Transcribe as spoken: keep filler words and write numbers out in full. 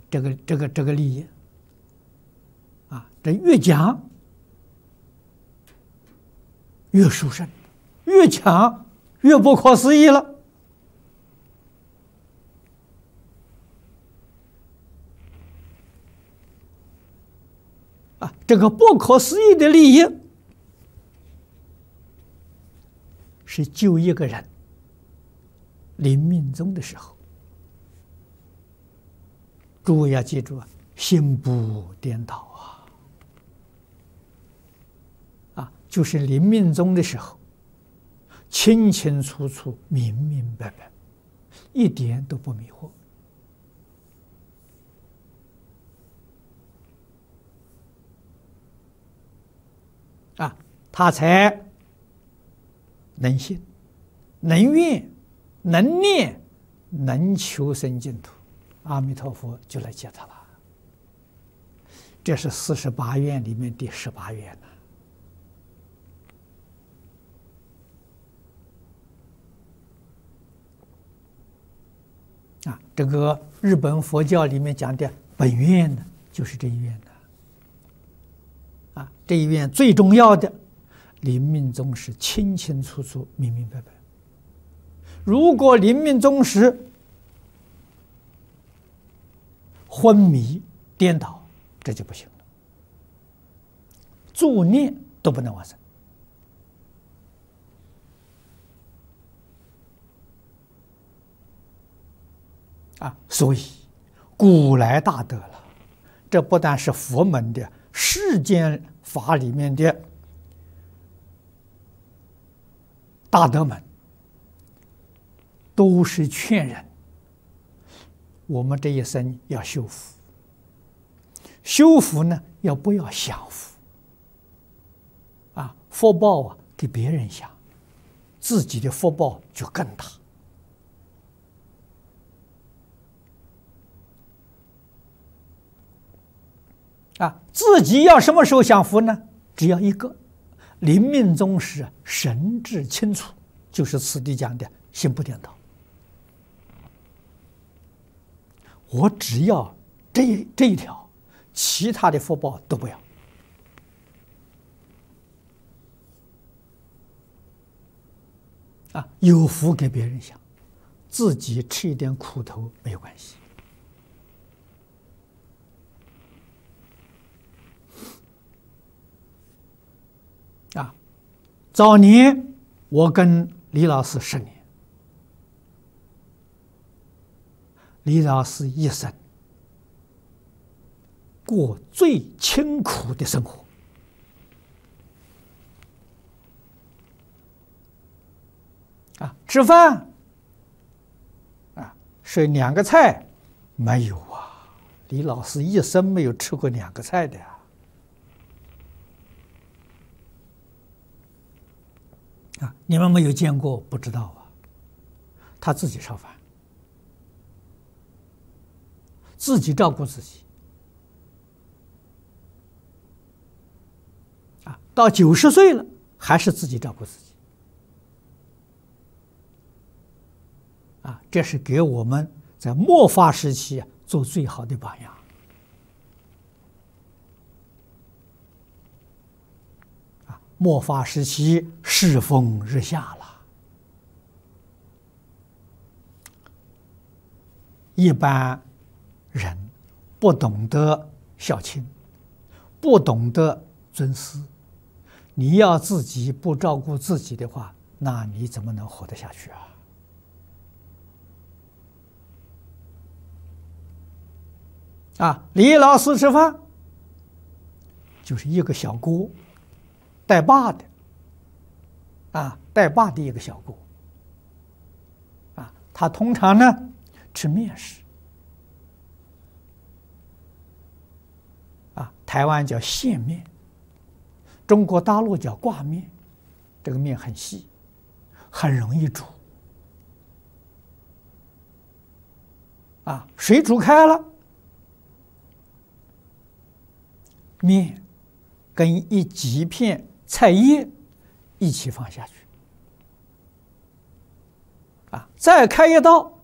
这个这个这个利益啊，这越讲越殊胜，越讲越不可思议了。啊，这个不可思议的利益是救一个人临命终的时候，诸位要记住啊，心不颠倒啊！啊，就是临命终的时候，清清楚楚、明明白白，一点都不迷惑。啊，他才能信、能愿、能念、能求生净土，阿弥陀佛就来接他了。这是四十八愿里面第十八愿呢。啊，这个日本佛教里面讲的本愿呢，就是这一愿的。啊，这一愿最重要的，临命终时清清楚楚、明明白白。如果临命终时昏迷颠倒，这就不行了，助念都不能往生。啊，所以古来大德了，这不但是佛门的世间法里面的大德们，都是劝人，我们这一生要修福。修福呢，要不要享福？啊，福报啊，给别人享，自己的福报就更大。啊，自己要什么时候享福呢？只要一个，临命终时神志清楚，就是此地讲的心不颠倒。我只要这这一条，其他的福报都不要。啊，有福给别人享，自己吃一点苦头没有关系。啊，早年我跟李老师十年，李老师一生过最清苦的生活。啊，吃饭啊，是两个菜没有啊？李老师一生没有吃过两个菜的呀。啊，你们没有见过，不知道啊。他自己烧饭，自己照顾自己。啊，到九十岁了，还是自己照顾自己。啊，这是给我们在末法时期做最好的榜样。啊，末法时期世风日下了，一般人不懂得孝亲，不懂得尊师，你要自己不照顾自己的话，那你怎么能活得下去啊？啊，李老师吃饭就是一个小锅，带把的，啊，带把的一个小锅，啊，他通常呢吃面食，啊，台湾叫线面，中国大陆叫挂面，这个面很细，很容易煮，啊，水煮开了。面跟一几片菜叶一起放下去，啊，再开一道，